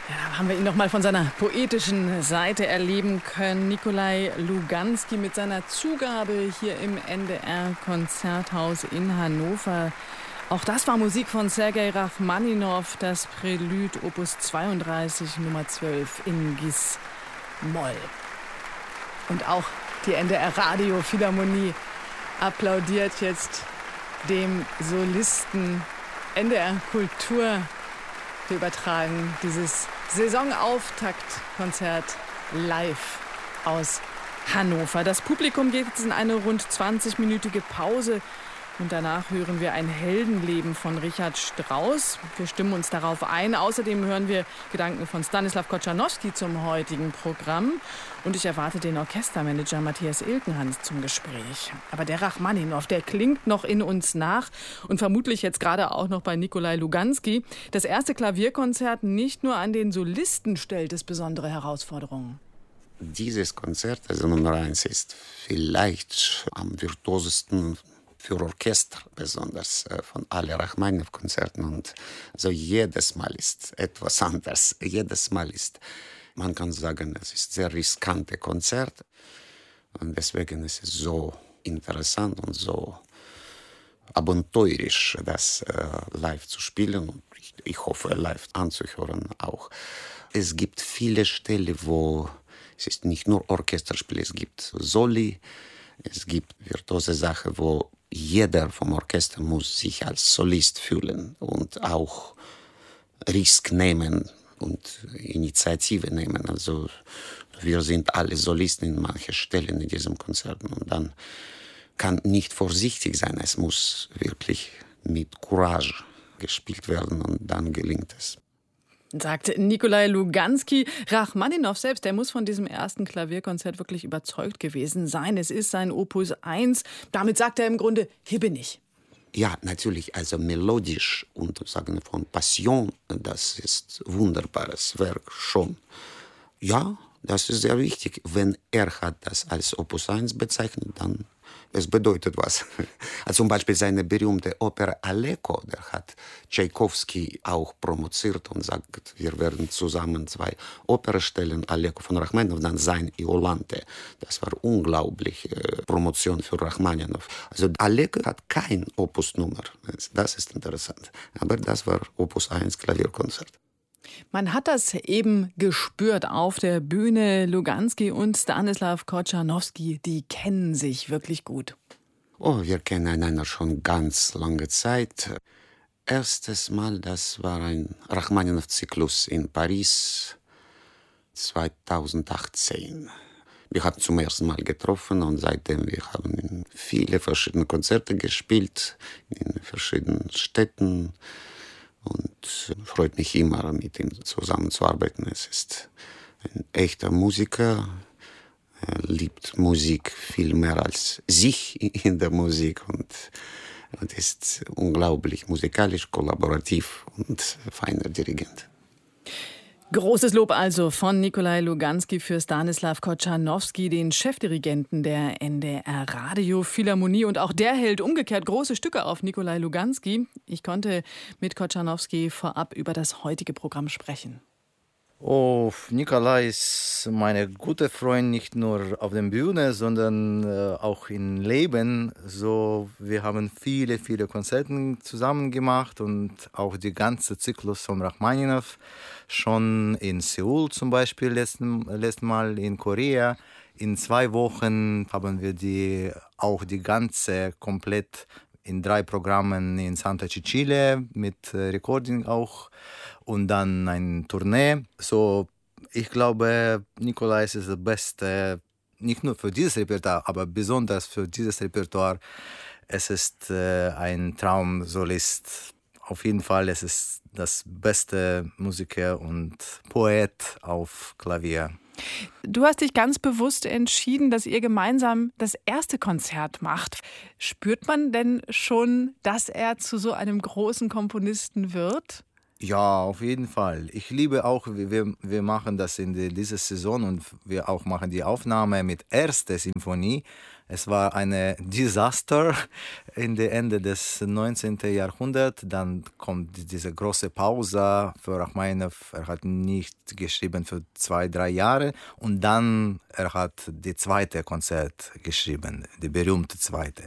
Ja, da haben wir ihn noch mal von seiner poetischen Seite erleben können. Nikolai Luganski mit seiner Zugabe hier im NDR-Konzerthaus in Hannover. Auch das war Musik von Sergei Rachmaninow, das Prälude Opus 32 Nummer 12 in Gis-Moll. Und auch die NDR-Radio Philharmonie applaudiert jetzt dem Solisten. NDR Kultur. Wir übertragen dieses Saisonauftaktkonzert live aus Hannover. Das Publikum geht jetzt in eine rund 20-minütige Pause und danach hören wir ein Heldenleben von Richard Strauss. Wir stimmen uns darauf ein. Außerdem hören wir Gedanken von Stanislav Kochanowski zum heutigen Programm. Und ich erwarte den Orchestermanager Matthias Ilkenhans zum Gespräch. Aber der Rachmaninow, der klingt noch in uns nach und vermutlich jetzt gerade auch noch bei Nikolai Luganski. Das erste Klavierkonzert nicht nur an den Solisten stellt es besondere Herausforderungen. Dieses Konzert, also Nummer 1, ist vielleicht am virtuosesten für Orchester, besonders von allen Rachmaninow-Konzerten. Und so jedes Mal ist etwas anders. Jedes Mal ist, man kann sagen, es ist ein sehr riskantes Konzert. Und deswegen ist es so interessant und so abenteuerisch, das live zu spielen. Und ich hoffe, live anzuhören auch. Es gibt viele Stellen, wo es ist nicht nur Orchesterspiel, es gibt Soli, es gibt virtuose Sachen, wo jeder vom Orchester muss sich als Solist fühlen und auch Risk nehmen und Initiative nehmen. Also wir sind alle Solisten in manchen Stellen in diesem Konzert und dann kann nicht vorsichtig sein. Es muss wirklich mit Courage gespielt werden und dann gelingt es. Sagt Nikolai Luganski. Rachmaninow selbst, der muss von diesem ersten Klavierkonzert wirklich überzeugt gewesen sein. Es ist sein Opus 1. Damit sagt er im Grunde, hier bin ich. Ja, natürlich, also melodisch und sagen von Passion, das ist wunderbares Werk schon. Ja, das ist sehr wichtig. Wenn er hat das als Opus 1 bezeichnet, dann es bedeutet was. Also zum Beispiel seine berühmte Oper Aleko, der hat Tschaikowski auch promoziert und sagt, wir werden zusammen 2 Opern stellen, Aleko von Rachmaninow, dann sein Iolante. Das war unglaubliche Promotion für Rachmaninow. Also Aleko hat kein Opusnummer, das ist interessant. Aber das war Opus 1 Klavierkonzert. Man hat das eben gespürt auf der Bühne. Luganski und Stanislav Kochanowski, die kennen sich wirklich gut. Oh, wir kennen einander schon ganz lange Zeit. Erstes Mal, das war ein Rachmaninow-Zyklus in Paris 2018. Wir haben zum ersten Mal getroffen und seitdem wir haben in viele verschiedene Konzerte gespielt, in verschiedenen Städten. Und freut mich immer, mit ihm zusammenzuarbeiten. Es ist ein echter Musiker. Er liebt Musik viel mehr als sich in der Musik und ist unglaublich musikalisch, kollaborativ und feiner Dirigent. Großes Lob also von Nikolai Luganski für Stanislav Kochanowski, den Chefdirigenten der NDR Radio Philharmonie. Und auch der hält umgekehrt große Stücke auf Nikolai Luganski. Ich konnte mit Kochanowski vorab über das heutige Programm sprechen. Oh, Nikolai ist mein guter Freund, nicht nur auf der Bühne, sondern auch im Leben. So, wir haben viele Konzerte zusammen gemacht und auch die ganze Zyklus von Rachmaninow. Schon in Seoul zum Beispiel, letzten Mal in Korea. In 2 Wochen haben wir auch die ganze komplett in 3 Programmen in Santa Cecilia mit Recording auch und dann eine Tournee. So, ich glaube, Nikolai ist das Beste, nicht nur für dieses Repertoire, aber besonders für dieses Repertoire. Es ist ein Traumsolist. Auf jeden Fall, es ist das beste Musiker und Poet auf Klavier. Du hast dich ganz bewusst entschieden, dass ihr gemeinsam das erste Konzert macht. Spürt man denn schon, dass er zu so einem großen Komponisten wird? Ja, auf jeden Fall. Ich liebe auch, wir machen das in dieser Saison und wir auch machen die Aufnahme mit erster Sinfonie. Es war ein Desaster in der Ende des 19. Jahrhunderts. Dann kommt diese große Pause für Rachmaninow. Er hat nicht geschrieben für 2-3 Jahre und dann er hat die zweite Konzert geschrieben, die berühmte zweite.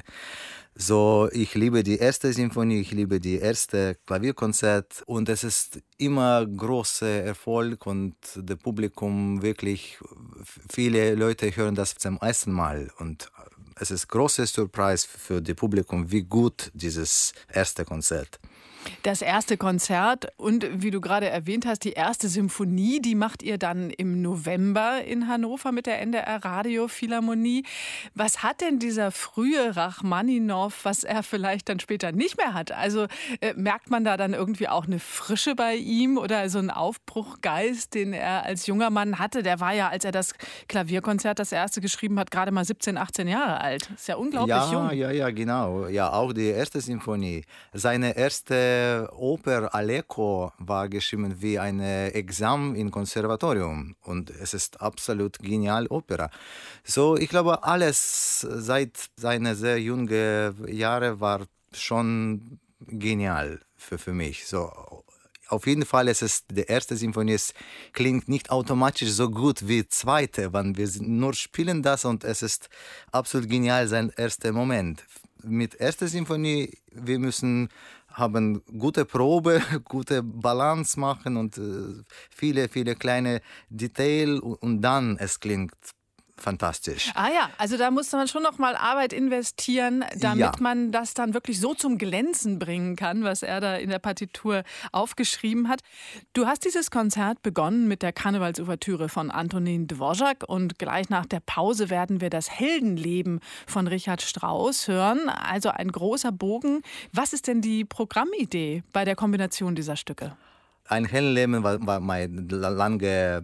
So, ich liebe die erste Sinfonie, ich liebe die erste Klavierkonzert und es ist immer großer Erfolg und das Publikum wirklich, viele Leute hören das zum ersten Mal und es ist großer Surprise für das Publikum, wie gut dieses erste Konzert. Das erste Konzert und wie du gerade erwähnt hast, die erste Symphonie, die macht ihr dann im November in Hannover mit der NDR Radiophilharmonie. Was hat denn dieser frühe Rachmaninow, was er vielleicht dann später nicht mehr hat? Also merkt man da dann irgendwie auch eine Frische bei ihm oder so einen Aufbruchgeist, den er als junger Mann hatte? Der war ja, als er das Klavierkonzert das erste geschrieben hat, gerade mal 17, 18 Jahre alt. Ist ja unglaublich jung. Ja, genau. Ja, auch die erste Symphonie. Seine erste Oper Aleko war geschrieben wie ein Examen im Konservatorium und es ist absolut genial Opera. So, ich glaube, alles seit seinen sehr jungen Jahren war schon genial für mich. So, auf jeden Fall ist es die erste Symphonie, es klingt nicht automatisch so gut wie die zweite, wenn wir nur spielen das und es ist absolut genial sein erster Moment. Mit erster Symphonie, wir müssen haben gute Probe, gute Balance machen und viele kleine Details und dann es klingt fantastisch. Ah ja, also da musste man schon noch mal Arbeit investieren, damit man das dann wirklich so zum Glänzen bringen kann, was er da in der Partitur aufgeschrieben hat. Du hast dieses Konzert begonnen mit der Karnevalsouvertüre von Antonin Dvořák und gleich nach der Pause werden wir das Heldenleben von Richard Strauss hören. Also ein großer Bogen. Was ist denn die Programmidee bei der Kombination dieser Stücke? Ein Heldenleben war mein langer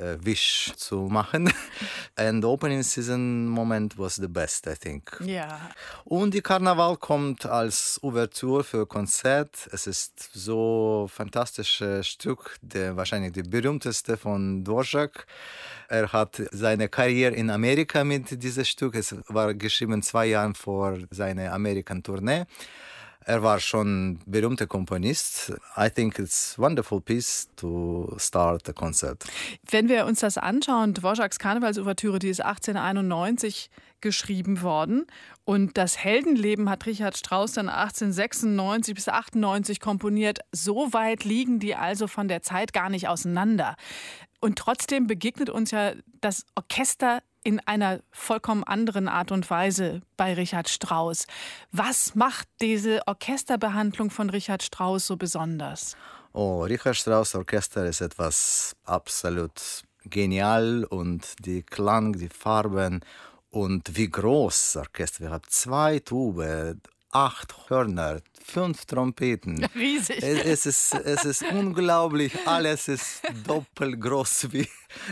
Wish zu machen. And the opening season moment was the best, I think. Ja. Und die Karneval kommt als Ouvertüre für Konzert. Es ist so ein fantastisches Stück, wahrscheinlich die berühmteste von Dvořák. Er hat seine Karriere in Amerika mit diesem Stück. Es war geschrieben 2 Jahre vor seiner Amerikan-Tournee. Er war schon berühmter Komponist. I think it's a wonderful piece to start a concert. Wenn wir uns das anschauen, Dvořáks Karnevalsouvertüre, die ist 1891 geschrieben worden. Und das Heldenleben hat Richard Strauss dann 1896 bis 98 komponiert. So weit liegen die also von der Zeit gar nicht auseinander. Und trotzdem begegnet uns ja das Orchester in einer vollkommen anderen Art und Weise bei Richard Strauss. Was macht diese Orchesterbehandlung von Richard Strauss so besonders? Oh, Richard Strauss Orchester ist etwas absolut genial und die Klang, die Farben und wie groß das Orchester. Wir haben 2 Tuben, 8 Hörner, 5 Trompeten. Riesig. Es ist unglaublich. Alles ist doppelt groß wie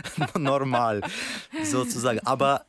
normal, sozusagen. Aber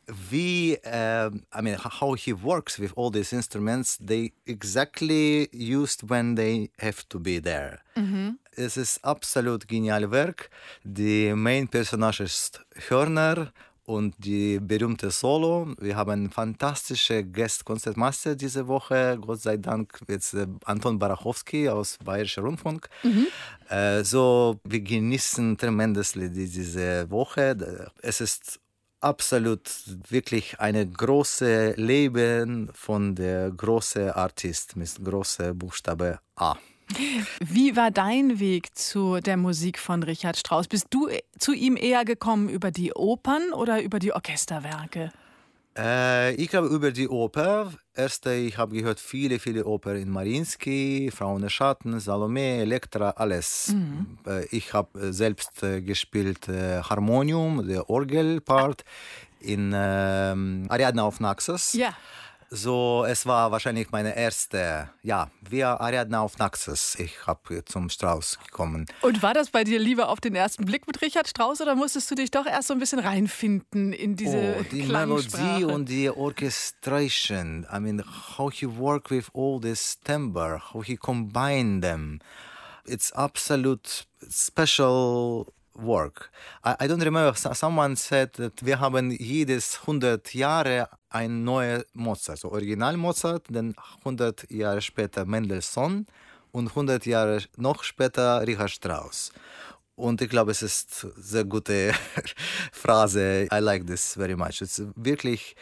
how he works with all these instruments, they exactly used when they have to be there. Es ist absolut geniales Werk. Die Main Personage ist Hörner und die berühmte Solo. Wir haben fantastische Gastkonzertmeister diese Woche. Gott sei Dank jetzt Anton Barachowski aus Bayerischer Rundfunk. So, wir genießen tremendously diese Woche. Es ist absolut wirklich eine große Leben von der großen Artist mit großer Buchstabe A. Wie war dein Weg zu der Musik von Richard Strauss? Bist du zu ihm eher gekommen über die Opern oder über die Orchesterwerke? Ich glaube über die Oper. Ich habe gehört viele Opern in Mariinsky, Frau ohne Schatten, Salome, Elektra, alles. Ich habe selbst gespielt Harmonium, der Orgelpart in Ariadne auf Naxos. Ja. So, es war wahrscheinlich meine erste, via Ariadne auf Naxos. Ich habe zum Strauss gekommen. Und war das bei dir lieber auf den ersten Blick mit Richard Strauss oder musstest du dich doch erst so ein bisschen reinfinden in diese die Klangsprache? Melodie und die Orchestration. I mean, how he work with all this timbre, how he combine them. it's absolute special work. I don't remember, someone said that wir haben jedes 100 Jahre ein neuer Mozart. So Original Mozart, dann 100 Jahre später Mendelssohn und 100 Jahre noch später Richard Strauss. Und ich glaube, es ist eine sehr gute Phrase. I like this very much. Es ist wirklich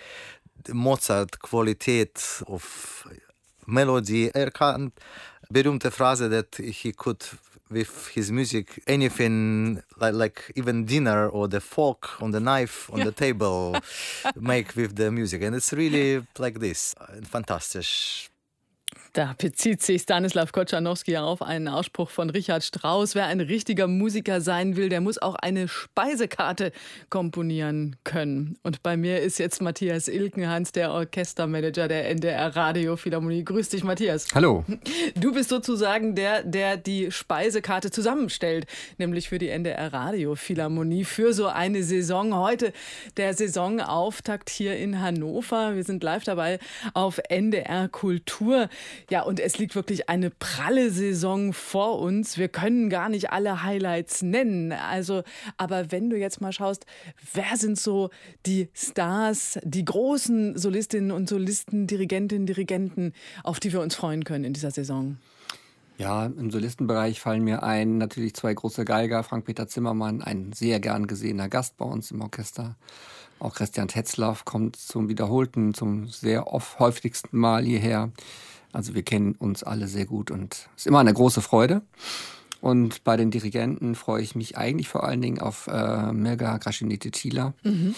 Mozart-Qualität auf Melodie. Er kann berühmte Phrase that he could with his music anything like even dinner or the fork on the knife on the table make with the music. And it's really like this. Fantastisch. Da bezieht sich Stanislaw Kochanowski auf einen Ausspruch von Richard Strauss. Wer ein richtiger Musiker sein will, der muss auch eine Speisekarte komponieren können. Und bei mir ist jetzt Matthias Ilkenhans, der Orchestermanager der NDR Radiophilharmonie. Grüß dich, Matthias. Hallo. Du bist sozusagen der die Speisekarte zusammenstellt, nämlich für die NDR Radiophilharmonie, für so eine Saison. Heute der Saisonauftakt hier in Hannover. Wir sind live dabei auf NDR Kultur. Ja, und es liegt wirklich eine pralle Saison vor uns. Wir können gar nicht alle Highlights nennen. Also, aber wenn du jetzt mal schaust, wer sind so die Stars, die großen Solistinnen und Solisten, Dirigentinnen, Dirigenten, auf die wir uns freuen können in dieser Saison? Ja, im Solistenbereich fallen mir ein natürlich zwei große Geiger, Frank-Peter Zimmermann, ein sehr gern gesehener Gast bei uns im Orchester. Auch Christian Tetzlaff kommt zum sehr häufigsten Mal hierher. Also wir kennen uns alle sehr gut und es ist immer eine große Freude. Und bei den Dirigenten freue ich mich eigentlich vor allen Dingen auf Mirga Krashenite-Tila,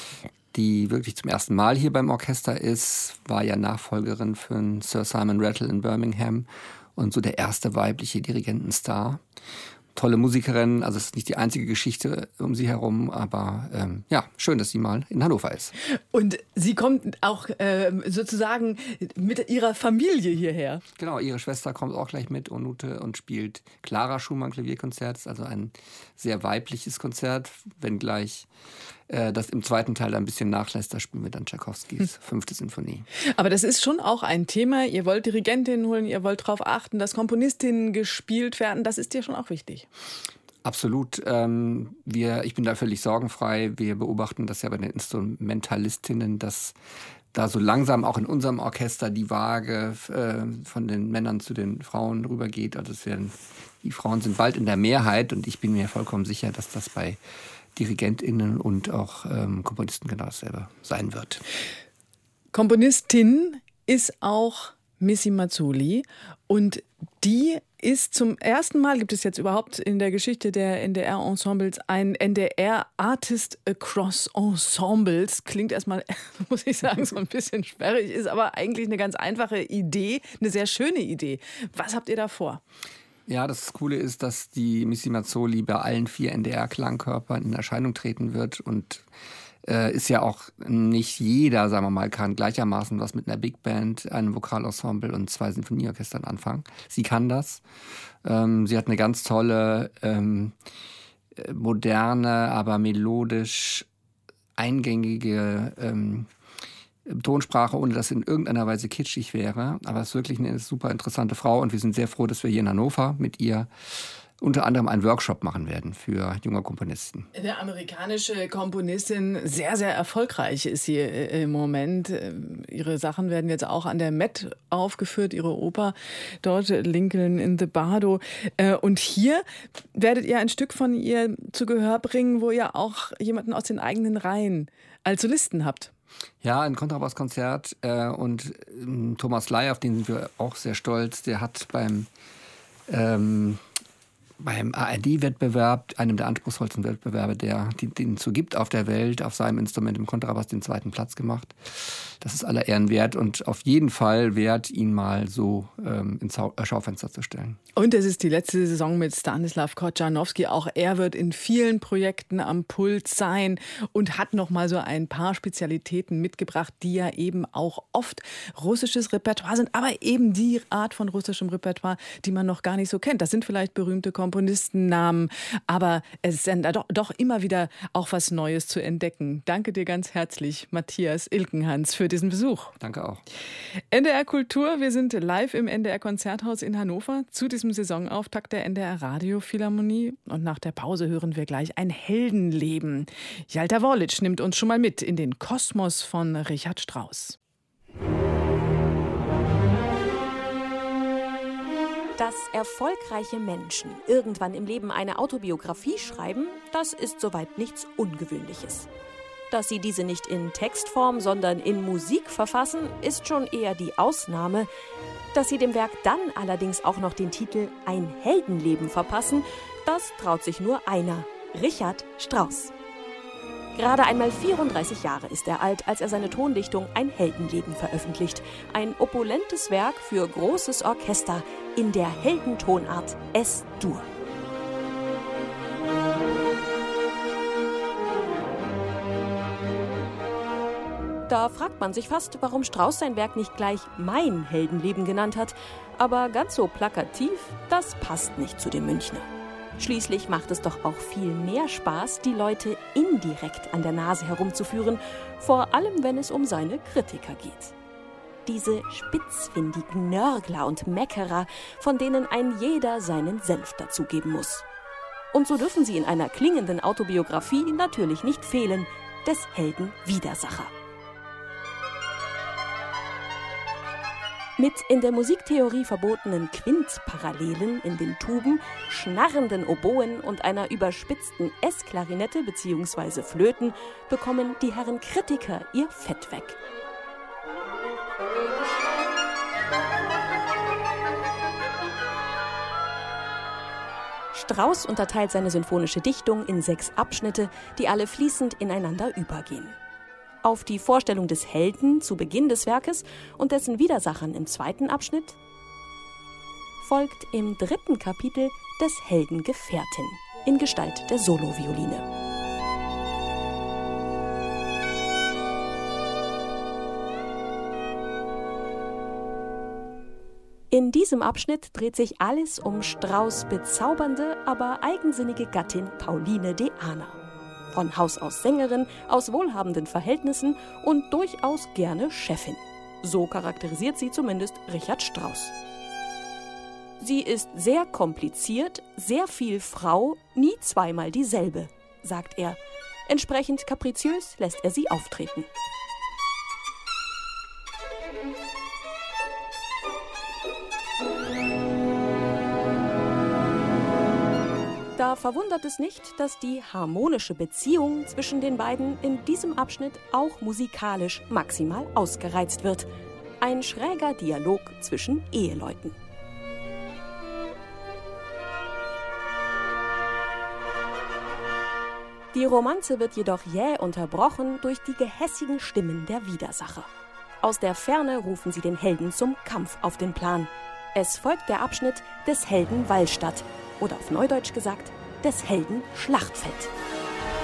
die wirklich zum ersten Mal hier beim Orchester ist, war ja Nachfolgerin für Sir Simon Rattle in Birmingham und so der erste weibliche Dirigentenstar. Tolle Musikerin, also es ist nicht die einzige Geschichte um sie herum, aber schön, dass sie mal in Hannover ist. Und sie kommt auch sozusagen mit ihrer Familie hierher. Genau, ihre Schwester kommt auch gleich mit, Onute, und spielt Clara Schumann Klavierkonzert, das ist also ein sehr weibliches Konzert, wenngleich das im zweiten Teil ein bisschen nachlässt, da spielen wir dann Tschaikowskis 5. Sinfonie. Aber das ist schon auch ein Thema. Ihr wollt Dirigentinnen holen, ihr wollt darauf achten, dass Komponistinnen gespielt werden. Das ist dir schon auch wichtig. Absolut. Ich bin da völlig sorgenfrei. Wir beobachten das ja bei den Instrumentalistinnen, dass da so langsam auch in unserem Orchester die Waage von den Männern zu den Frauen rübergeht. Also die Frauen sind bald in der Mehrheit und ich bin mir vollkommen sicher, dass das bei DirigentInnen und auch Komponisten genau dasselbe sein wird. Komponistin ist auch Missy Mazzoli und die ist zum ersten Mal, gibt es jetzt überhaupt in der Geschichte der NDR-Ensembles ein NDR Artist Across Ensembles. Klingt erstmal, muss ich sagen, so ein bisschen sperrig, ist aber eigentlich eine ganz einfache Idee, eine sehr schöne Idee. Was habt ihr da vor? Ja, das Coole ist, dass die Missy Mazzoli bei allen 4 NDR-Klangkörpern in Erscheinung treten wird und ist ja auch nicht jeder, sagen wir mal, kann gleichermaßen was mit einer Big Band, einem Vokalensemble und 2 Sinfonieorchestern anfangen. Sie kann das. Sie hat eine ganz tolle, moderne, aber melodisch eingängige Tonsprache, ohne dass es in irgendeiner Weise kitschig wäre. Aber es ist wirklich eine super interessante Frau und wir sind sehr froh, dass wir hier in Hannover mit ihr unter anderem einen Workshop machen werden für junge Komponisten. Eine amerikanische Komponistin, sehr, sehr erfolgreich ist sie im Moment. Ihre Sachen werden jetzt auch an der Met aufgeführt, ihre Oper dort, Lincoln in the Bardo. Und hier werdet ihr ein Stück von ihr zu Gehör bringen, wo ihr auch jemanden aus den eigenen Reihen als Solisten habt. Ja, ein Kontrabasskonzert und Thomas Ley, auf den sind wir auch sehr stolz, der hat beim ARD-Wettbewerb, einem der anspruchsvollsten Wettbewerbe, den es so gibt auf der Welt, auf seinem Instrument im Kontrabass den 2. Platz gemacht. Das ist aller Ehren wert und auf jeden Fall wert, ihn mal so ins Schaufenster zu stellen. Und es ist die letzte Saison mit Stanislaw Kochanowski. Auch er wird in vielen Projekten am Pult sein und hat noch mal so ein paar Spezialitäten mitgebracht, die ja eben auch oft russisches Repertoire sind, aber eben die Art von russischem Repertoire, die man noch gar nicht so kennt. Das sind vielleicht berühmte Komponisten Komponistennamen, aber es ist dann doch immer wieder auch was Neues zu entdecken. Danke dir ganz herzlich, Matthias Ilkenhans, für diesen Besuch. Danke auch. NDR Kultur, wir sind live im NDR Konzerthaus in Hannover zu diesem Saisonauftakt der NDR Radiophilharmonie. Und nach der Pause hören wir gleich ein Heldenleben. Jalta Worlic nimmt uns schon mal mit in den Kosmos von Richard Strauss. Dass erfolgreiche Menschen irgendwann im Leben eine Autobiografie schreiben, das ist soweit nichts Ungewöhnliches. Dass sie diese nicht in Textform, sondern in Musik verfassen, ist schon eher die Ausnahme. Dass sie dem Werk dann allerdings auch noch den Titel Ein Heldenleben verpassen, das traut sich nur einer: Richard Strauss. Gerade einmal 34 Jahre ist er alt, als er seine Tondichtung Ein Heldenleben veröffentlicht. Ein opulentes Werk für großes Orchester in der Heldentonart Es-Dur. Da fragt man sich fast, warum Strauss sein Werk nicht gleich Mein Heldenleben genannt hat. Aber ganz so plakativ, das passt nicht zu dem Münchner. Schließlich macht es doch auch viel mehr Spaß, die Leute indirekt an der Nase herumzuführen, vor allem wenn es um seine Kritiker geht. Diese spitzfindigen Nörgler und Meckerer, von denen ein jeder seinen Senf dazugeben muss. Und so dürfen sie in einer klingenden Autobiografie natürlich nicht fehlen, des Helden Widersacher. Mit in der Musiktheorie verbotenen Quintparallelen in den Tuben, schnarrenden Oboen und einer überspitzten S-Klarinette bzw. Flöten bekommen die Herren Kritiker ihr Fett weg. Strauss unterteilt seine sinfonische Dichtung in 6 Abschnitte, die alle fließend ineinander übergehen. Auf die Vorstellung des Helden zu Beginn des Werkes und dessen Widersachern im 2. Abschnitt folgt im 3. Kapitel des Helden Gefährtin in Gestalt der Solovioline. In diesem Abschnitt dreht sich alles um Strauss' bezaubernde, aber eigensinnige Gattin Pauline de Ahna. Von Haus aus Sängerin, aus wohlhabenden Verhältnissen und durchaus gerne Chefin. So charakterisiert sie zumindest Richard Strauss. Sie ist sehr kompliziert, sehr viel Frau, nie zweimal dieselbe, sagt er. Entsprechend kapriziös lässt er sie auftreten. Da verwundert es nicht, dass die harmonische Beziehung zwischen den beiden in diesem Abschnitt auch musikalisch maximal ausgereizt wird. Ein schräger Dialog zwischen Eheleuten. Die Romanze wird jedoch jäh unterbrochen durch die gehässigen Stimmen der Widersacher. Aus der Ferne rufen sie den Helden zum Kampf auf den Plan. Es folgt der Abschnitt des Helden Wallstatt oder auf Neudeutsch gesagt des Helden Schlachtfeld.